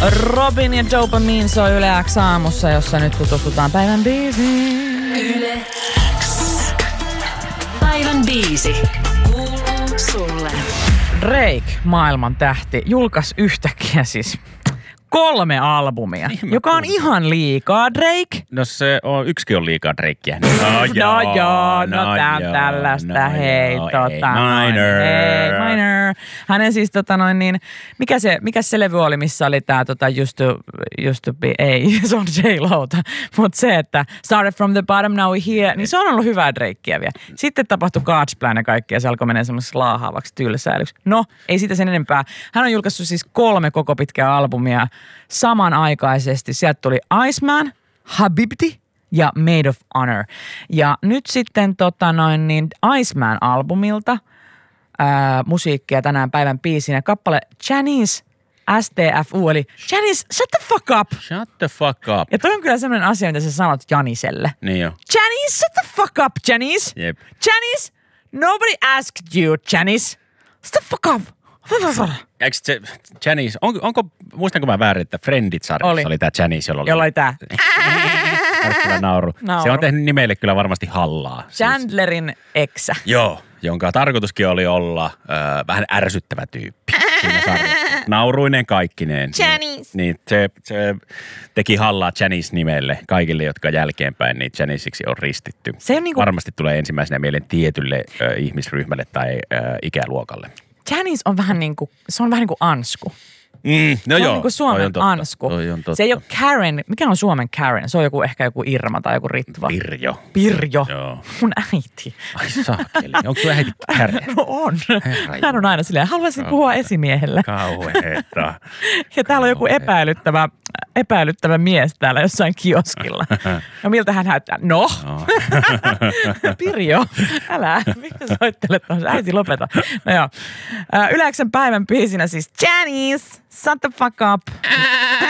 Robin ja Dopamine soi Yle X aamussa, jossa nyt tutustutaan päivän biisiin. Yle X. Päivän biisi. Kuuluu sulle. Drake, maailman tähti, julkaisi yhtäkkiä siis 3 albumia, joka on ihan liikaa, Drake. No se on, yksikin on liikaa Drakea. Tällaista, hei, Minor. Hänen siis mikä se levy oli, missä oli tää used to be, ei, se on J-Lota, mutta se, että Started from the bottom, now we here, niin se on ollut hyvää Drakea vielä. Sitten tapahtui God's Plan ja kaikki, ja se alkoi mennä semmoisessa laahaavaksi tylsäilyksi. No, ei siitä sen enempää. Hän on julkaissut siis 3 koko pitkää albumia samanaikaisesti. Sieltä tuli Iceman, Habibti ja Made of Honor. Ja nyt sitten Iceman-albumilta musiikkia tänään päivän biisinä. Kappale Janice STFU, eli Janice, shut the fuck up. Shut the fuck up. Ja toi on kyllä sellainen asia, mitä sä sanot Janiselle. Niin jo. Janice, shut the fuck up, Janice. Jep. Janice, nobody asked you, Janice. Shut the fuck up. Eikö se Janice, muistanko mä väärin, että Friendit-sarjassa oli tää Janice, jolla oli tää. Nauru. Se on tehnyt nimelle kyllä varmasti hallaa. Chandlerin eksä. Joo, jonka tarkoituskin oli olla vähän ärsyttävä tyyppi siinä sarjassa. Nauruinen kaikkineen. Janice. Niin se teki hallaa Janice-nimelle kaikille, jotka jälkeenpäin niin Janiciksi on ristitty. Se on varmasti tulee ensimmäisenä mieleen tietylle ihmisryhmälle tai ikäluokalle. Janice on vähän niin kuin, se on vähän niin kuin Ansku. No se joo, on niin kuin Suomen Ansku. Se ei ole Karen. Mikä on Suomen Karen? Se on ehkä joku Irma tai joku Ritva. Pirjo. Joo. Mun äiti. Ai saakeli. Onko sun äiti Karen? No on. Hän on aina silleen, haluaisin puhua esimiehelle. Kauheeta. Ja täällä on joku epäilyttävä mies täällä jossain kioskilla. No miltä hän näyttää? No. Pirjo, älä. Miksi soittelet tuossa? Äiti, lopeta. No joo. Yle X:n päivän biisinä siis Janice, shut the fuck up.